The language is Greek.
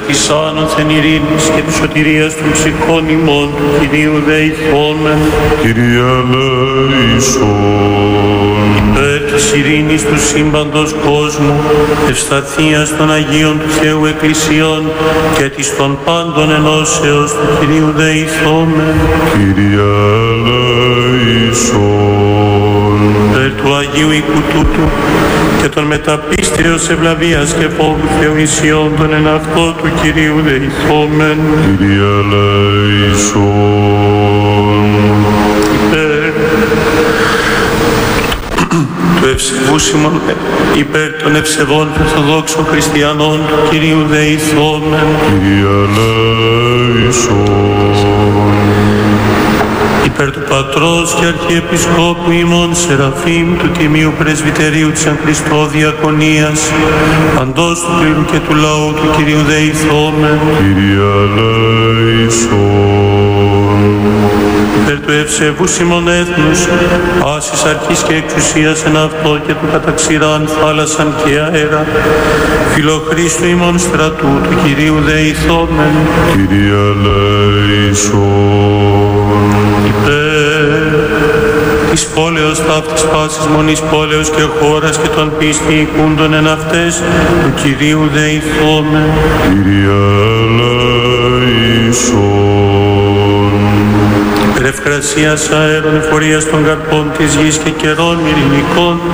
της άνωθεν ειρήνης και της σωτηρίας των ψυχών ημών του Κυρίου δεηθόμεν. Κύριε ελέησον. Υπέρ της ειρήνης του σύμπαντος κόσμου, ευσταθίας των Αγίων του Θεού Εκκλησιών και της των πάντων ενώσεως του Κυρίου δεηθόμεν. Κύριε ελέησον. Υπέρ του Αγίου οίκου τούτου και των μεταπίστεως ευλαβίας και φόβου Θεοησιών των εν αυτό του Κυρίου δεηθόμεν. Κύριε ελέησον. Υπέρ των ευσεβών Ορθοδόξων Χριστιανών του Κυρίου δεηθόμεν. Κύριε ελέησον. Υπέρ του Πατρός και Αρχιεπισκόπου ημών Σεραφείμ του Τιμίου Πρεσβυτερίου της Εν Χριστώ Διακονίας, παντός του κλήρου και του λαού του Κυρίου δεηθόμεν. Κύριε ελέησον. Υπέρ του ευσεβούς ημών έθνους, πάσης αρχής και εξουσίας εν αυτό και του καταξηράν θάλασσαν και αέρα, φιλοχρίστου ημών στρατού του Κυρίου δεηθόμεν. Κύριε ελέησον. Υπέρ της πόλεως ταύτης πάσης μονής πόλεως και χώρας και των πίστη οικούντων εν αυτές του Κυρίου δεηθόμεν. Κύριε ελέησον. Υπέρ ευκρασίας αέρων εφορίας των καρπών της γης και καιρών ειρηνικών,